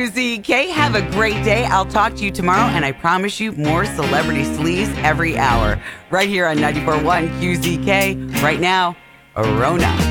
QZK. Have a great day. I'll talk to you tomorrow, and I promise you more celebrity sleaze every hour. Right here on 94.1 QZK. Right now, Arona.